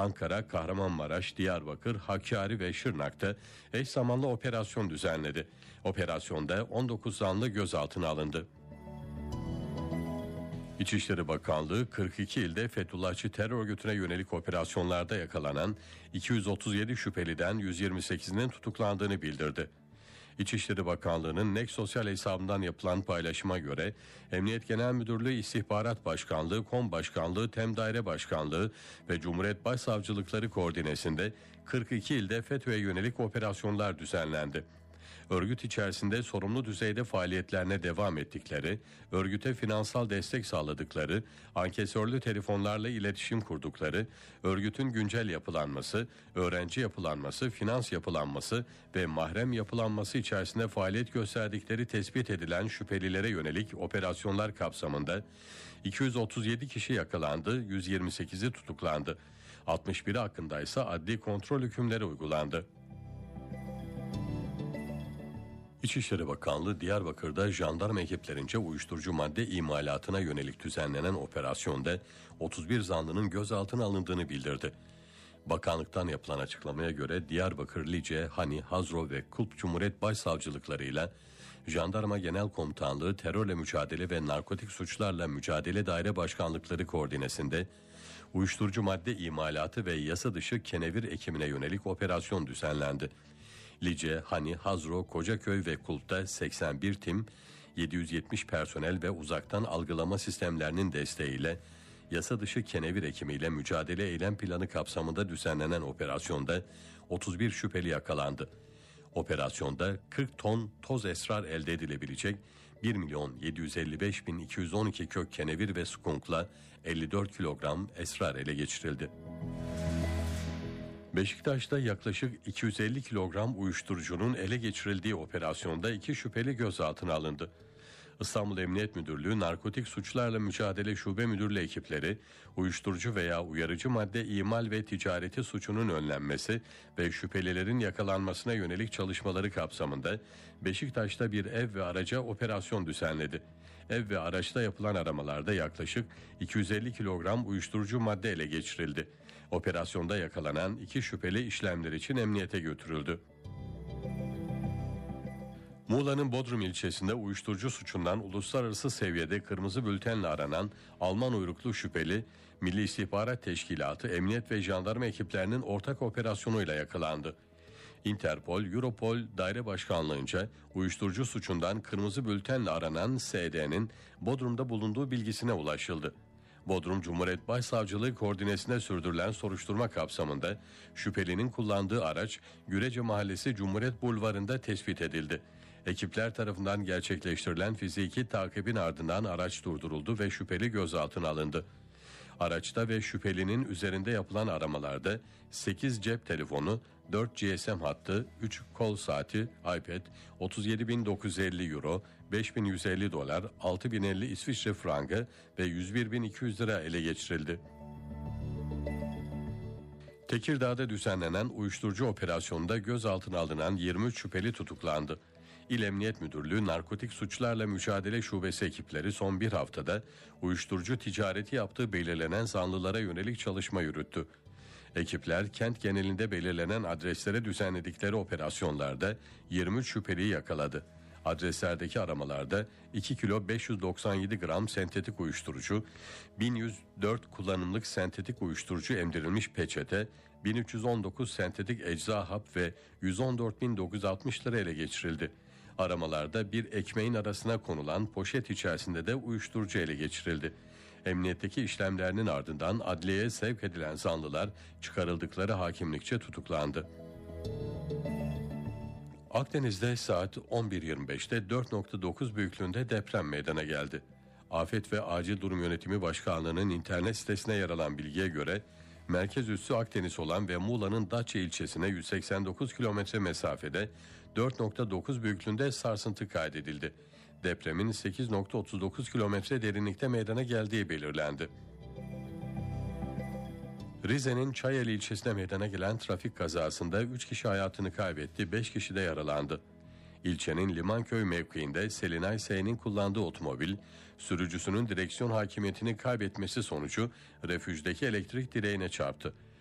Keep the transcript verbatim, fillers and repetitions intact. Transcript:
Ankara, Kahramanmaraş, Diyarbakır, Hakkari ve Şırnak'ta eş zamanlı operasyon düzenledi. Operasyonda on dokuz zanlı gözaltına alındı. İçişleri Bakanlığı kırk iki ilde Fethullahçı terör örgütüne yönelik operasyonlarda yakalanan iki yüz otuz yedi şüpheliden yüz yirmi sekizinin tutuklandığını bildirdi. İçişleri Bakanlığı'nın Nek Sosyal hesabından yapılan paylaşıma göre Emniyet Genel Müdürlüğü, İstihbarat Başkanlığı, Kom Başkanlığı, Tem Daire Başkanlığı ve Cumhuriyet Başsavcılıkları koordinesinde kırk iki ilde FETÖ'ye yönelik operasyonlar düzenlendi. Örgüt içerisinde sorumlu düzeyde faaliyetlerine devam ettikleri, örgüte finansal destek sağladıkları, ankesörlü telefonlarla iletişim kurdukları, örgütün güncel yapılanması, öğrenci yapılanması, finans yapılanması ve mahrem yapılanması içerisinde faaliyet gösterdikleri tespit edilen şüphelilere yönelik operasyonlar kapsamında iki yüz otuz yedi kişi yakalandı, yüz yirmi sekizi tutuklandı. altmış biri hakkında ise adli kontrol hükümleri uygulandı. İçişleri Bakanlığı Diyarbakır'da jandarma ekiplerince uyuşturucu madde imalatına yönelik düzenlenen operasyonda otuz bir zanlının gözaltına alındığını bildirdi. Bakanlıktan yapılan açıklamaya göre Diyarbakır, Lice, Hani, Hazro ve Kulp Cumhuriyet Başsavcılıklarıyla Jandarma Genel Komutanlığı Terörle Mücadele ve Narkotik Suçlarla Mücadele Daire Başkanlıkları koordinesinde uyuşturucu madde imalatı ve yasa dışı kenevir ekimine yönelik operasyon düzenlendi. Lice, Hani, Hazro, Kocaköy ve Kulp'ta seksen bir tim, yedi yüz yetmiş personel ve uzaktan algılama sistemlerinin desteğiyle yasa dışı kenevir ekimiyle mücadele eylem planı kapsamında düzenlenen operasyonda otuz bir şüpheli yakalandı. Operasyonda kırk ton toz esrar elde edilebilecek bir milyon yedi yüz elli beş bin iki yüz on iki kök kenevir ve skunkla elli dört kilogram esrar ele geçirildi. Beşiktaş'ta yaklaşık iki yüz elli kilogram uyuşturucunun ele geçirildiği operasyonda iki şüpheli gözaltına alındı. İstanbul Emniyet Müdürlüğü Narkotik Suçlarla Mücadele Şube Müdürlüğü ekipleri uyuşturucu veya uyarıcı madde imal ve ticareti suçunun önlenmesi ve şüphelilerin yakalanmasına yönelik çalışmaları kapsamında Beşiktaş'ta bir ev ve araca operasyon düzenledi. Ev ve araçta yapılan aramalarda yaklaşık iki yüz elli kilogram uyuşturucu madde ele geçirildi. Operasyonda yakalanan iki şüpheli işlemler için emniyete götürüldü. Muğla'nın Bodrum ilçesinde uyuşturucu suçundan uluslararası seviyede kırmızı bültenle aranan Alman uyruklu şüpheli, Milli İstihbarat Teşkilatı, Emniyet ve Jandarma ekiplerinin ortak operasyonuyla yakalandı. Interpol, Europol Daire Başkanlığı'nca uyuşturucu suçundan kırmızı bültenle aranan S D'nin Bodrum'da bulunduğu bilgisine ulaşıldı. Bodrum Cumhuriyet Başsavcılığı koordinesine sürdürülen soruşturma kapsamında şüphelinin kullandığı araç Gürece Mahallesi Cumhuriyet Bulvarı'nda tespit edildi. Ekipler tarafından gerçekleştirilen fiziki takibin ardından araç durduruldu ve şüpheli gözaltına alındı. Araçta ve şüphelinin üzerinde yapılan aramalarda sekiz cep telefonu, dört G S M hattı, üç kol saati, iPad, otuz yedi bin dokuz yüz elli euro, beş bin yüz elli dolar, altı bin elli İsviçre frangı ve yüz bir bin iki yüz lira ele geçirildi. Tekirdağ'da düzenlenen uyuşturucu operasyonunda gözaltına alınan yirmi üç şüpheli tutuklandı. İl Emniyet Müdürlüğü Narkotik Suçlarla Mücadele Şubesi ekipleri son bir haftada uyuşturucu ticareti yaptığı belirlenen zanlılara yönelik çalışma yürüttü. Ekipler kent genelinde belirlenen adreslere düzenledikleri operasyonlarda yirmi üç şüpheliyi yakaladı. Adreslerdeki aramalarda iki kilo beş yüz doksan yedi gram sentetik uyuşturucu, bin yüz dört kullanımlık sentetik uyuşturucu emdirilmiş peçete, bin üç yüz on dokuz sentetik ecza hap ve yüz on dört bin dokuz yüz altmış lira ele geçirildi. Aramalarda bir ekmeğin arasına konulan poşet içerisinde de uyuşturucu ele geçirildi. Emniyetteki işlemlerinin ardından adliyeye sevk edilen zanlılar çıkarıldıkları hakimlikçe tutuklandı. Akdeniz'de saat on bir yirmi beşte dört nokta dokuz büyüklüğünde deprem meydana geldi. Afet ve Acil Durum Yönetimi Başkanlığı'nın internet sitesine yer alan bilgiye göre merkez üssü Akdeniz olan ve Muğla'nın Datça ilçesine yüz seksen dokuz kilometre mesafede dört nokta dokuz büyüklüğünde sarsıntı kaydedildi. Depremin sekiz nokta otuz dokuz kilometre derinlikte meydana geldiği belirlendi. Rize'nin Çayeli ilçesinde meydana gelen trafik kazasında üç kişi hayatını kaybetti, beş kişi de yaralandı. İlçenin Limanköy mevkiinde Selinay S'nin kullandığı otomobil, sürücüsünün direksiyon hakimiyetini kaybetmesi sonucu refüjdeki elektrik direğine çarptı.